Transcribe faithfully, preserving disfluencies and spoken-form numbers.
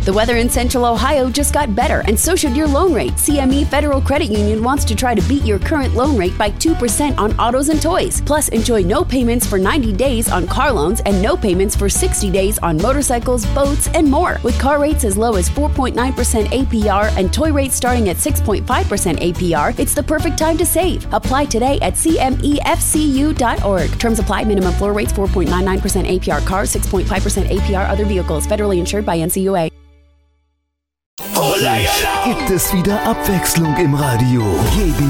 The weather in Central Ohio just got better, and so should your loan rate. C M E Federal Credit Union wants to try to beat your current loan rate by two percent on autos and toys. Plus, enjoy no payments for ninety days on car loans and no payments for sixty days on motorcycles, boats, and more. With car rates as low as four point nine percent A P R and toy rates starting at six point five percent A P R, it's the perfect time to save. Apply today at C M E F C U dot org. Terms apply. Minimum floor rates four point nine nine percent A P R cars, six point five percent A P R other vehicles. Federally insured by N C U A. Endlich gibt es wieder Abwechslung im Radio. Jeden